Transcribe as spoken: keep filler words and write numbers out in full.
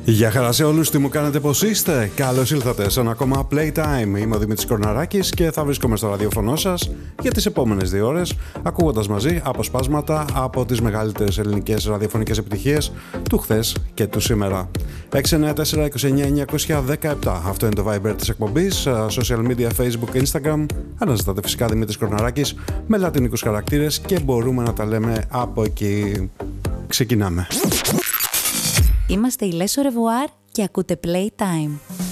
Γεια χαρά σε όλους, τι μου κάνετε, πώς είστε? Καλώς ήλθατε σε ένα ακόμα Playtime. Είμαι ο Δημήτρης Κορναράκης και θα βρίσκομαι στο ραδιοφωνό σας για τις επόμενες δύο ώρες, ακούγοντας μαζί αποσπάσματα από τις μεγαλύτερες ελληνικές ραδιοφωνικές επιτυχίες του χθες και του σήμερα. έξι εννιά τέσσερα είκοσι εννιά εννιακόσια δεκαεπτά. Αυτό είναι το Viber της εκπομπής. Social media, Facebook, Instagram. Αναζητάτε φυσικά Δημήτρης Κορναράκης με λατινικούς χαρακτήρες και μπορούμε να τα λέμε από εκεί. Ξεκινάμε. Είμαστε η Λέσο Ρεβουάρ και ακούτε Playtime.